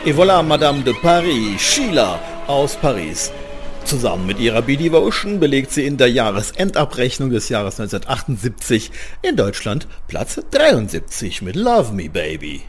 Et voilà, Madame de Paris, Sheila aus Paris. Zusammen mit ihrer B-Devotion belegt sie in der Jahresendabrechnung des Jahres 1978 in Deutschland Platz 73 mit Love Me Baby.